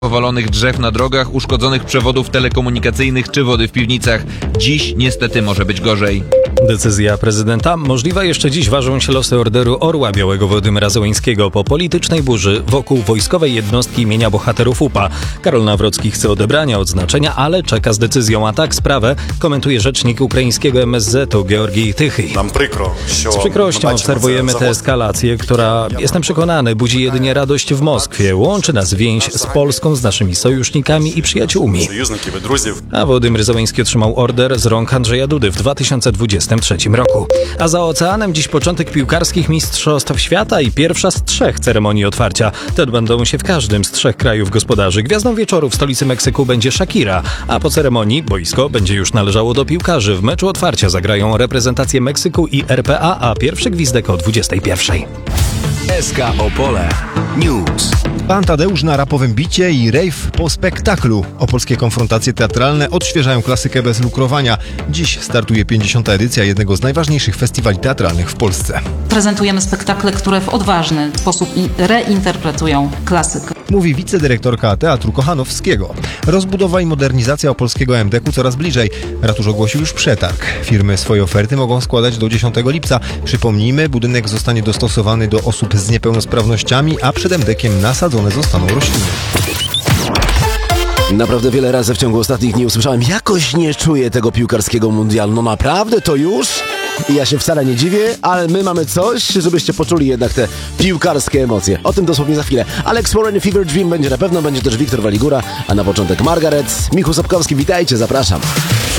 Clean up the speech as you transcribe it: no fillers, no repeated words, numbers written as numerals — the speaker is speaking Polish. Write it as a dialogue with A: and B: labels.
A: powalonych drzew na drogach, uszkodzonych przewodów telekomunikacyjnych czy wody w piwnicach. Dziś niestety może być gorzej.
B: Decyzja prezydenta. Możliwe jeszcze dziś ważą się losy Orderu Orła Białego Władimira Zełańskiego po politycznej burzy wokół wojskowej jednostki imienia bohaterów UPA. Karol Nawrocki chce odebrania odznaczenia, ale czeka z decyzją. A tak sprawę komentuje rzecznik ukraińskiego MSZ-u Georgij Tychyj. Z przykrością obserwujemy tę eskalację, która, jestem przekonany, budzi jedynie radość w Moskwie. Łączy nas więź z Polską, z naszymi sojusznikami i przyjaciółmi. A Władimir Zełański otrzymał order z rąk Andrzeja Dudy w 2023 roku. A za oceanem dziś początek piłkarskich mistrzostw świata i pierwsza z 3 ceremonii otwarcia. Te odbędą się w każdym z 3 krajów gospodarzy. Gwiazdą wieczoru w stolicy Meksyku będzie Shakira, a po ceremonii boisko będzie już należało do piłkarzy. W meczu otwarcia zagrają reprezentacje Meksyku i RPA, a pierwszy gwizdek o 21:00.
C: SK Opole News.
D: Pan Tadeusz na rapowym bicie i rave po spektaklu. Opolskie konfrontacje teatralne odświeżają klasykę bez lukrowania. Dziś startuje 50. edycja jednego z najważniejszych festiwali teatralnych w Polsce.
E: Prezentujemy spektakle, które w odważny sposób reinterpretują klasykę.
D: Mówi wicedyrektorka Teatru Kochanowskiego. Rozbudowa i modernizacja opolskiego MDK-u coraz bliżej. Ratusz ogłosił już przetarg. Firmy swoje oferty mogą składać do 10 lipca. Przypomnijmy, budynek zostanie dostosowany do osób z niepełnosprawnościami, a przed MDK-iem nasadzone zostaną rośliny.
C: Naprawdę wiele razy w ciągu ostatnich dni usłyszałem: jakoś nie czuję tego piłkarskiego mundialu. No naprawdę, to już? I ja się wcale nie dziwię, ale my mamy coś, żebyście poczuli jednak te piłkarskie emocje. O tym dosłownie za chwilę. Alex Warren, Fever Dream będzie na pewno, będzie też Wiktor Waligura, a na początek Margaret. Michał Sapkowski, witajcie, zapraszam.